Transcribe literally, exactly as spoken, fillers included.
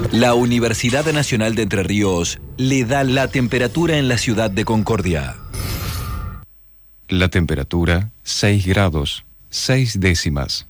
La Universidad Nacional de Entre Ríos le da la temperatura en la ciudad de Concordia. La temperatura, seis grados, seis décimas.